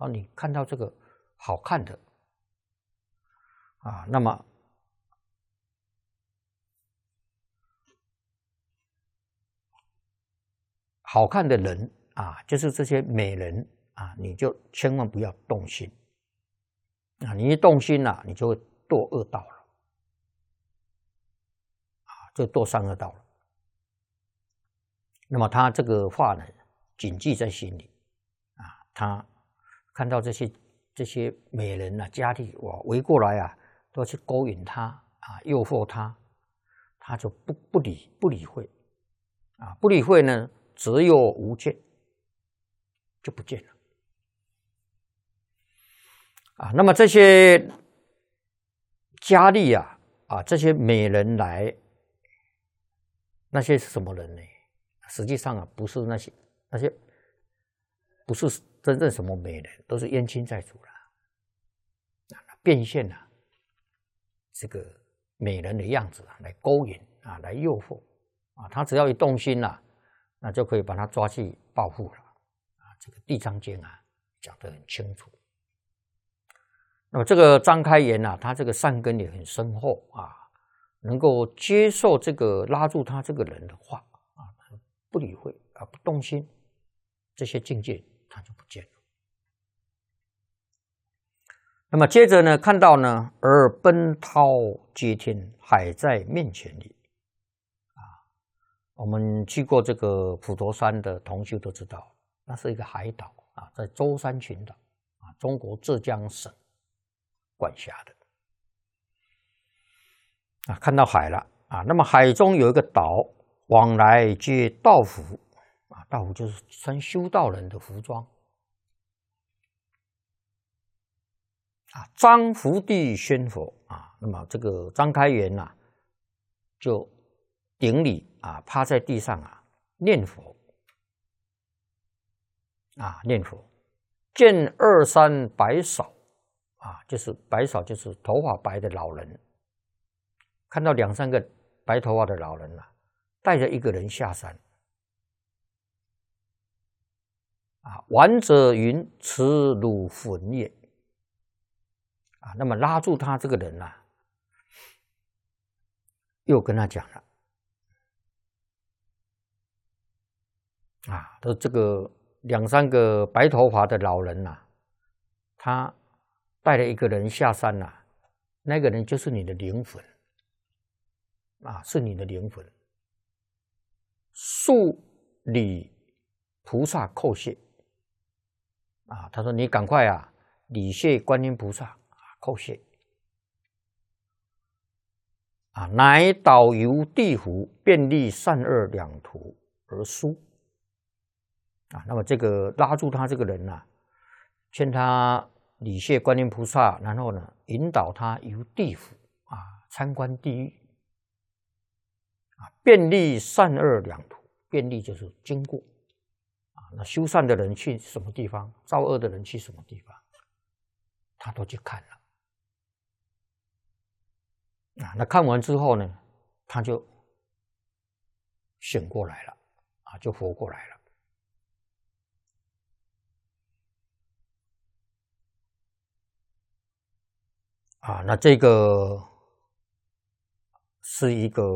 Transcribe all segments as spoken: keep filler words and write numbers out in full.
好，你看到这个好看的啊，那么好看的人啊，就是这些美人啊，你就千万不要动心啊！你一动心啊，你就会堕恶道了啊，就堕三恶道了。那么他这个话呢，谨记在心里啊。他看到这些这些美人啊、佳丽哇围过来啊，都去勾引他啊，诱惑他，他就不不理不理会啊，不理会呢，只有无见，就不见了啊。那么这些佳丽啊啊，这些美人来，那些是什么人呢？实际上啊，不是那些那些，不是真正什么美人，都是冤亲债主了，变现了、啊、这个美人的样子、啊、来勾引啊，来诱惑啊，他只要一动心啊，那就可以把他抓去报复了啊。这个《地藏经》啊讲得很清楚。那么这个张开元啊，他这个善根也很深厚啊，能够接受这个拉住他这个人的话啊，不理会啊，不动心，这些境界他就不见了。那么接着呢，看到呢，而奔涛接天，海在面前里啊。我们去过这个普陀山的同修都知道，那是一个海岛啊，在舟山群岛啊，中国浙江省管辖的啊。看到海了啊，那么海中有一个岛，往来皆道服啊，道服就是穿修道人的服装。啊，张福地宣佛啊，那么这个张开元呐、啊，就顶礼啊，趴在地上啊，念佛啊，念佛，见二三白嫂啊，就是白嫂，就是头发白的老人，看到两三个白头发的老人啊，带着一个人下山啊，玩者云：“此汝魂也。”啊，那么拉住他这个人啊，又跟他讲了啊，都这个两三个白头发的老人呐、啊，他带了一个人下山呐、啊，那个人就是你的灵魂啊，是你的灵魂。数礼菩萨叩谢啊，他说你赶快啊，礼谢观音菩萨。叩谢啊，乃导游地府，便利善恶两途而书啊。那么这个拉住他这个人呐、啊，劝他礼谢观音菩萨，然后呢，引导他游地府啊，参观地狱啊，便利善恶两途。便利就是经过啊，那修善的人去什么地方，造恶的人去什么地方，他都去看了。啊，那看完之后呢，他就醒过来了，啊，就活过来了。啊，那这个是一个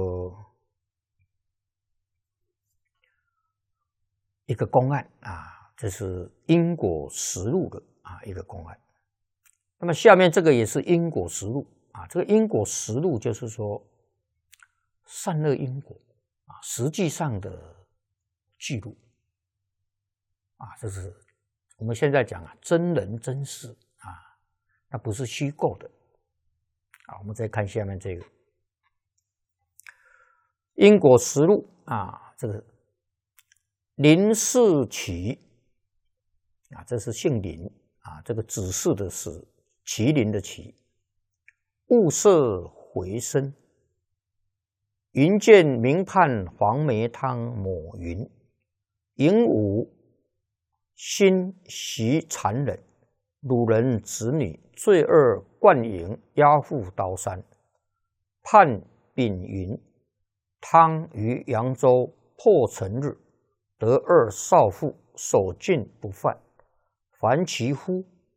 一个公案啊，这是因果实录的啊一个公案。那么下面这个也是因果实录。啊，这个因果实录就是说善恶因果啊，实际上的记录啊，这是我们现在讲啊，真人真事啊，那不是虚构的啊。我们再看下面这个因果实录啊，这个林世奇啊，这是姓林啊，这个指示的是麒麟的麒。物色回身，云见明判黄梅汤抹云，引武心习残忍，掳人子女，罪恶灌营，押赴刀山。判丙云，汤于扬州破城日，得二少妇，守禁不犯。凡其夫，